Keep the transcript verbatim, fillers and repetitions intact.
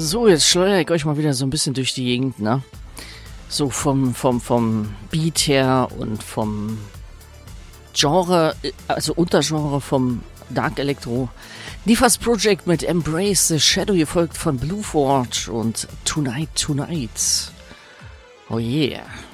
So, jetzt schleudere ich euch mal wieder so ein bisschen durch die Gegend, ne? So vom, vom, vom Beat her und vom Genre, also Untergenre vom Dark Electro. Nifas Project mit Embrace the Shadow, gefolgt von Blue Forge und Tonight Tonight. Oh yeah.